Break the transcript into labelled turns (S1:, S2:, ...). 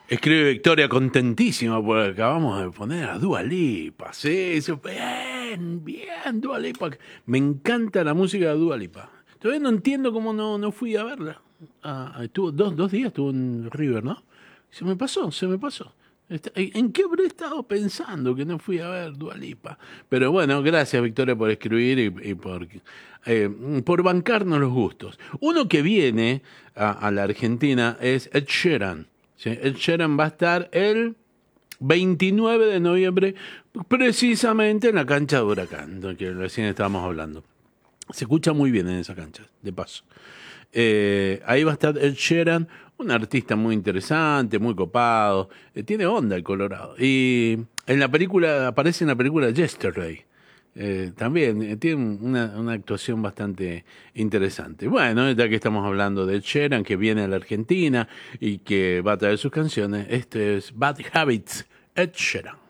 S1: Escribe Victoria contentísima porque acabamos de poner a Dua Lipa. Sí, eso, bien, Dua Lipa. Me encanta la música de Dua Lipa. Todavía no entiendo cómo no fui a verla. Estuvo dos días, estuvo en River, ¿no? Se me pasó. ¿En qué habré estado pensando que no fui a ver Dua Lipa? Pero bueno, gracias Victoria por escribir y por bancarnos los gustos. Uno que viene a la Argentina es Ed Sheeran. ¿Sí? Ed Sheeran va a estar el 29 de noviembre, precisamente en la cancha de Huracán, de que recién estábamos hablando. Se escucha muy bien en esa cancha, de paso. Ahí va a estar Ed Sheeran, un artista muy interesante, muy copado. Tiene onda el Colorado. Y en la película, aparece en la película Yesterday. También tiene una actuación bastante interesante. Bueno, ya que estamos hablando de Ed Sheeran, que viene a la Argentina y que va a traer sus canciones, este es Bad Habits, Ed Sheeran.